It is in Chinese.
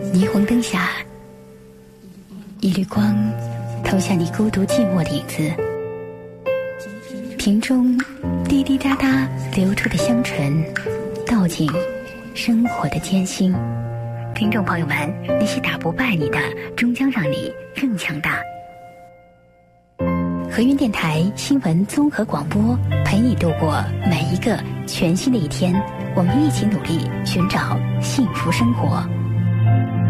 霓虹灯下，一缕光投下你孤独寂寞的影子，瓶中滴滴答答流出的香醇，道尽生活的艰辛。听众朋友们，那些打不败你的，终将让你更强大。和云电台新闻综合广播，陪你度过每一个全新的一天。我们一起努力寻找幸福生活。